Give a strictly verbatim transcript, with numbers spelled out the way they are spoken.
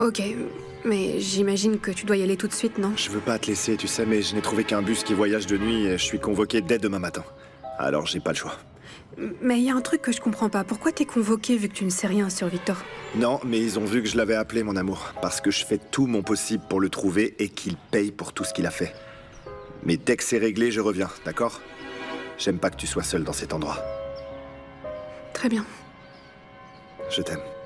Ok, mais j'imagine que tu dois y aller tout de suite, non? Je veux pas te laisser, tu sais, mais je n'ai trouvé qu'un bus qui voyage de nuit et je suis convoqué dès demain matin. Alors j'ai pas le choix. Mais il y a un truc que je comprends pas. Pourquoi t'es convoqué vu que tu ne sais rien sur Victor? Non, mais ils ont vu que je l'avais appelé, mon amour. Parce que je fais tout mon possible pour le trouver et qu'il paye pour tout ce qu'il a fait. Mais dès que c'est réglé, je reviens, d'accord? J'aime pas que tu sois seul dans cet endroit. Très bien. Je t'aime.